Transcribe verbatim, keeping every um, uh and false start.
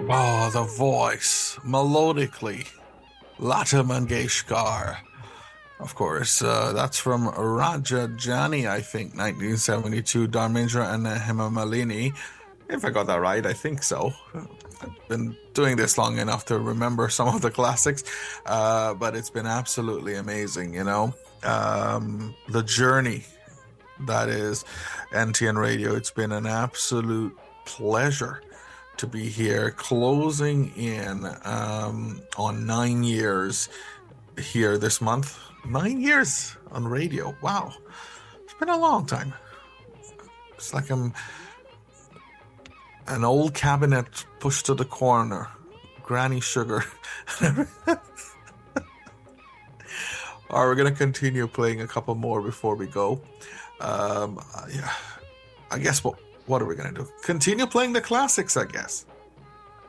Oh, the voice, melodically, Lata Mangeshkar. Of course, uh, that's from Raja Jani, I think, nineteen seventy-two, Dharmendra and Hema Malini. If I got that right, I think so. I've been doing this long enough to remember some of the classics, uh, but it's been absolutely amazing, you know. Um, the journey that is N T N Radio, it's been an absolute pleasure to be here, closing in um, on nine years here this month. Nine years on radio. Wow. It's been a long time. It's like I'm an old cabinet pushed to the corner. Granny sugar. All right, we're going to continue playing a couple more before we go. Um, uh, yeah. I guess what, what are we going to do? Continue playing the classics, I guess.